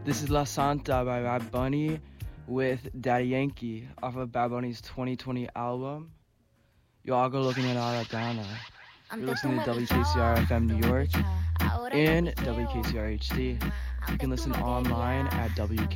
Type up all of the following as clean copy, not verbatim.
This is La Santa by Bad Bunny with Daddy Yankee off of Bad Bunny's 2020 album. Yo hago lo que me da la gana. You're listening to WKCR FM New York and WKCR HD. You can listen online at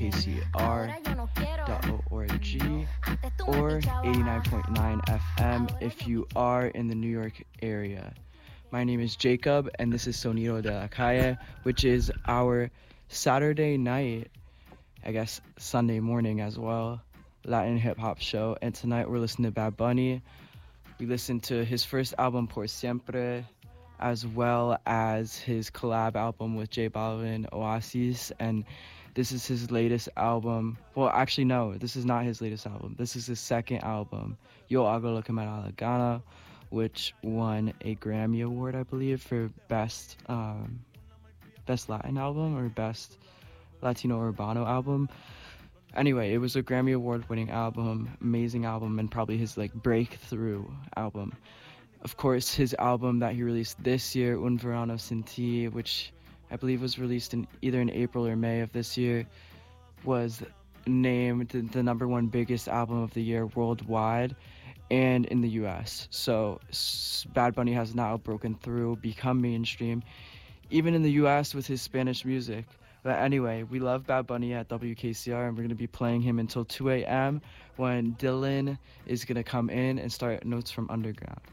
WKCR.org or 89.9 FM if you are in the New York area. My name is Jacob, and this is Sonido de la Calle, which is our Saturday night, I guess Sunday morning as well, Latin hip-hop show. And tonight we're listening to Bad Bunny. We listened to his first album, Por Siempre, as well as his collab album with J Balvin, Oasis, and this is his latest album. Well, actually, no, this is not his latest album. This is his second album, Yo Hago Lo Que Me Da La Gana, which won a Grammy Award, I believe, for Best Latin Album or Best Latino Urbano Album. Anyway, it was a Grammy Award-winning album, amazing album, and probably his breakthrough album. Of course, his album that he released this year, Un Verano Sin Ti, which I believe was released either in April or May of this year, was named the number one biggest album of the year worldwide and in the US. So Bad Bunny has now broken through, become mainstream, even in the US with his Spanish music. But anyway, we love Bad Bunny at WKCR, and we're going to be playing him until 2 a.m. when Dylan is going to come in and start Notes from Underground.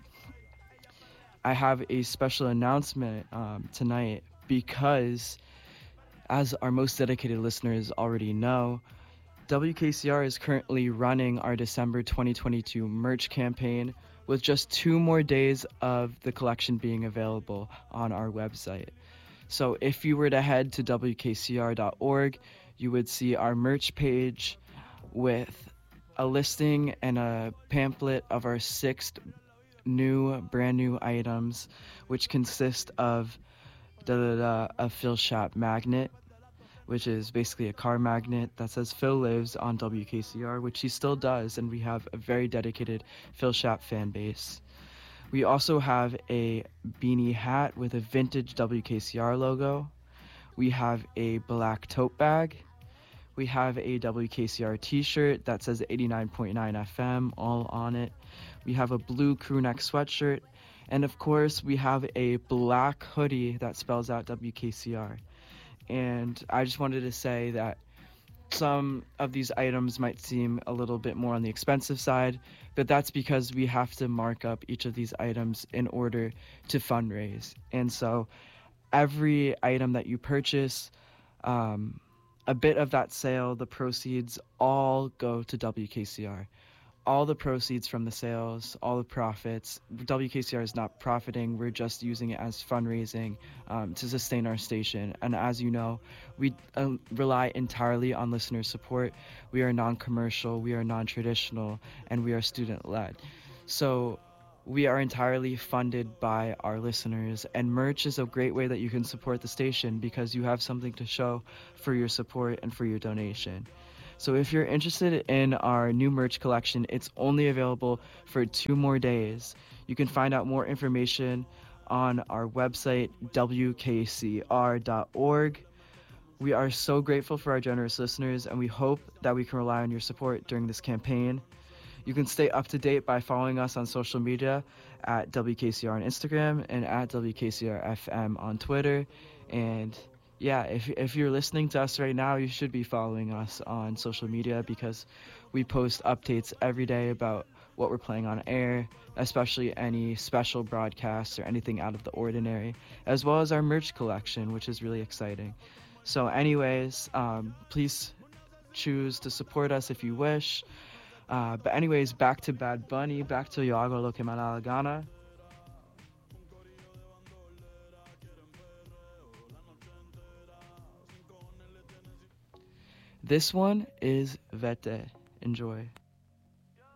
I have a special announcement tonight because, as our most dedicated listeners already know, WKCR is currently running our December 2022 merch campaign with just 2 more days of the collection being available on our website. So if you were to head to WKCR.org, you would see our merch page with a listing and a pamphlet of our 6 brand new items, which consist of a Phil Shop magnet, which is basically a car magnet that says Phil lives on WKCR, which he still does, and we have a very dedicated Phil Shop fan base. We also have a beanie hat with a vintage WKCR logo. We have a black tote bag. We have a WKCR t-shirt that says 89.9 FM all on it. We have a blue crew neck sweatshirt. And of course, we have a black hoodie that spells out WKCR. And I just wanted to say that some of these items might seem a little bit more on the expensive side, but that's because we have to mark up each of these items in order to fundraise. And so every item that you purchase, a bit of that sale, the proceeds all go to WKCR. All the proceeds from the sales, all the profits, WKCR is not profiting. We're just using it as fundraising to sustain our station. And as you know, we rely entirely on listener support. We are non-commercial, we are non-traditional, and we are student-led. So we are entirely funded by our listeners, and merch is a great way that you can support the station because you have something to show for your support and for your donation. So if you're interested in our new merch collection, it's only available for 2 more days. You can find out more information on our website, WKCR.org. We are so grateful for our generous listeners, and we hope that we can rely on your support during this campaign. You can stay up to date by following us on social media at WKCR on Instagram and at WKCR FM on Twitter. And yeah, if you're listening to us right now, you should be following us on social media because we post updates every day about what we're playing on air, especially any special broadcasts or anything out of the ordinary, as well as our merch collection, which is really exciting. So anyways, please choose to support us if you wish. But anyways, back to Bad Bunny, back to Yo Hago Lo Que Me Da La Gana. This one is Vete. Enjoy.